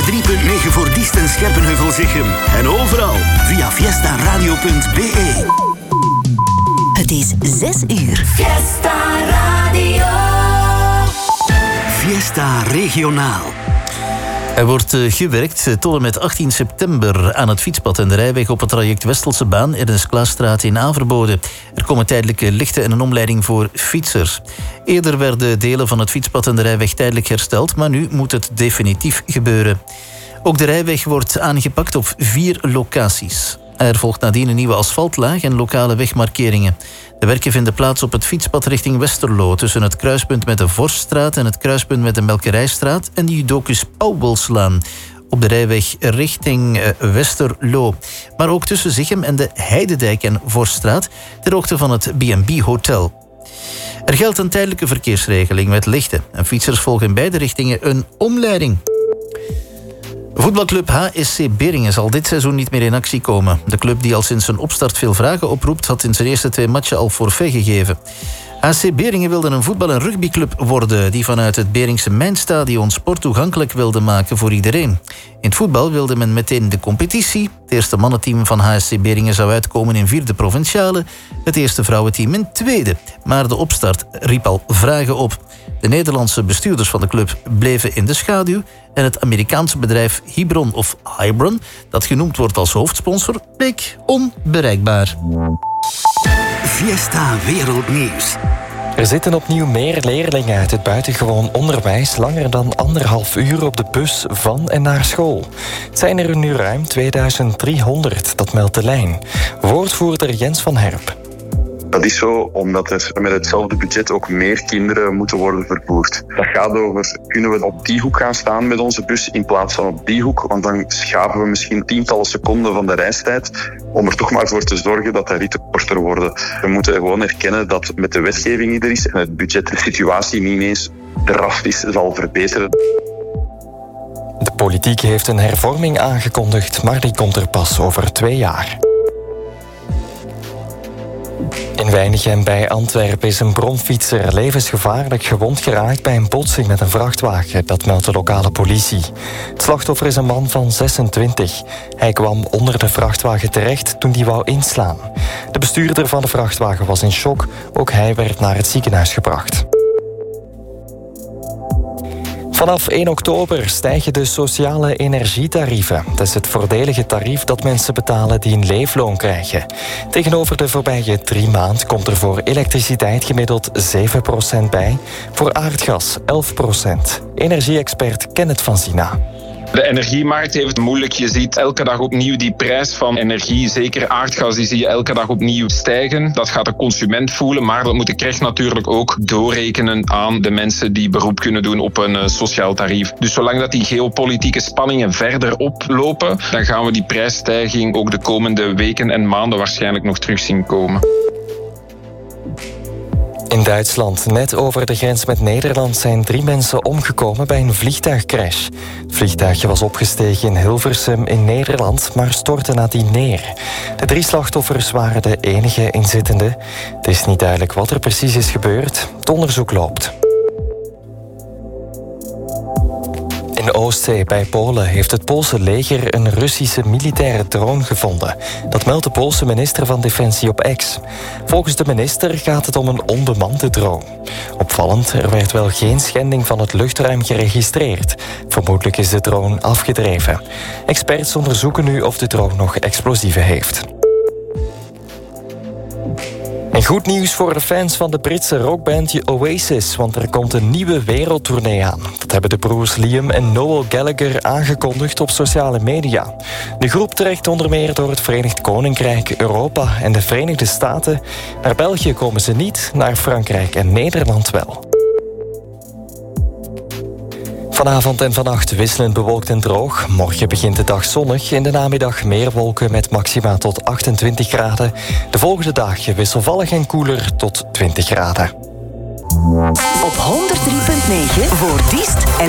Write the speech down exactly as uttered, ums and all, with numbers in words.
honderd drie punt negen voor Diest en Scherpenheuvel-Zichem. En overal via fiesta radio punt b e. Het is zes uur. Fiesta Radio. Fiesta Regionaal. Er wordt uh, gewerkt uh, tot en met achttien september aan het fietspad en de rijweg op het traject Westelse Baan, Ernest Klaasstraat in Averboden. Er komen tijdelijke lichten en een omleiding voor fietsers. Eerder werden delen van het fietspad en de rijweg tijdelijk hersteld, maar nu moet het definitief gebeuren. Ook de rijweg wordt aangepakt op vier locaties. Er volgt nadien een nieuwe asfaltlaag en lokale wegmarkeringen. De werken vinden plaats op het fietspad richting Westerlo, tussen het kruispunt met de Vorststraat en het kruispunt met de Melkerijstraat en de Judocus Pauwelslaan. Op de rijweg richting Westerlo. Maar ook tussen Zichem en de Heidedijk en Vorststraat, ter hoogte van het B en B Hotel. Er geldt een tijdelijke verkeersregeling met lichten. En fietsers volgen in beide richtingen een omleiding. Voetbalclub H S C Beringen zal dit seizoen niet meer in actie komen. De club die al sinds zijn opstart veel vragen oproept, had in zijn eerste twee matchen al forfait gegeven. H C Beringen wilde een voetbal- en rugbyclub worden die vanuit het Beringse Mijnstadion sport toegankelijk wilde maken voor iedereen. In het voetbal wilde men meteen de competitie. Het eerste mannenteam van H S C Beringen zou uitkomen in vierde provinciale, het eerste vrouwenteam in tweede. Maar de opstart riep al vragen op. De Nederlandse bestuurders van de club bleven in de schaduw en het Amerikaanse bedrijf Hebron of Hebron, dat genoemd wordt als hoofdsponsor, bleek onbereikbaar. Fiesta Wereldnieuws. Er zitten opnieuw meer leerlingen uit het buitengewoon onderwijs langer dan anderhalf uur op de bus van en naar school. Het zijn er nu ruim tweeduizend driehonderd, dat meldt de lijn. Woordvoerder Jens van Herp. Dat is zo omdat er met hetzelfde budget ook meer kinderen moeten worden vervoerd. Dat gaat over, kunnen we op die hoek gaan staan met onze bus in plaats van op die hoek? Want dan schaven we misschien tientallen seconden van de reistijd om er toch maar voor te zorgen dat de ritten korter worden. We moeten gewoon erkennen dat met de wetgeving die er is en het budget de situatie niet ineens drastisch zal verbeteren. De politiek heeft een hervorming aangekondigd, maar die komt er pas over twee jaar. In Weinigem bij Antwerpen is een bromfietser levensgevaarlijk gewond geraakt bij een botsing met een vrachtwagen. Dat meldt de lokale politie. Het slachtoffer is een man van zesentwintig. Hij kwam onder de vrachtwagen terecht toen die wou inslaan. De bestuurder van de vrachtwagen was in shock. Ook hij werd naar het ziekenhuis gebracht. Vanaf één oktober stijgen de sociale energietarieven. Dat is het voordelige tarief dat mensen betalen die een leefloon krijgen. Tegenover de voorbije drie maanden komt er voor elektriciteit gemiddeld zeven procent bij. Voor aardgas elf procent. Energie-expert Kenneth van Zina. De energiemarkt heeft het moeilijk. Je ziet elke dag opnieuw die prijs van energie, zeker aardgas, die zie je elke dag opnieuw stijgen. Dat gaat de consument voelen, maar dat moet de Krecht natuurlijk ook doorrekenen aan de mensen die beroep kunnen doen op een uh, sociaal tarief. Dus zolang dat die geopolitieke spanningen verder oplopen, dan gaan we die prijsstijging ook de komende weken en maanden waarschijnlijk nog terug zien komen. In Duitsland, net over de grens met Nederland, zijn drie mensen omgekomen bij een vliegtuigcrash. Het vliegtuigje was opgestegen in Hilversum in Nederland, maar stortte nadien neer. De drie slachtoffers waren de enige inzittenden. Het is niet duidelijk wat er precies is gebeurd. Het onderzoek loopt. In de Oostzee bij Polen heeft het Poolse leger een Russische militaire drone gevonden. Dat meldt de Poolse minister van Defensie op X. Volgens de minister gaat het om een onbemande drone. Opvallend, er werd wel geen schending van het luchtruim geregistreerd. Vermoedelijk is de drone afgedreven. Experts onderzoeken nu of de drone nog explosieven heeft. En goed nieuws voor de fans van de Britse rockband Oasis, want er komt een nieuwe wereldtournee aan. Dat hebben de broers Liam en Noel Gallagher aangekondigd op sociale media. De groep trekt onder meer door het Verenigd Koninkrijk, Europa en de Verenigde Staten. Naar België komen ze niet, naar Frankrijk en Nederland wel. Vanavond en vannacht wisselend bewolkt en droog. Morgen begint de dag zonnig. In de namiddag meer wolken met maxima tot achtentwintig graden. De volgende dagen wisselvallig en koeler tot twintig graden. Op honderd drie punt negen voor Diest en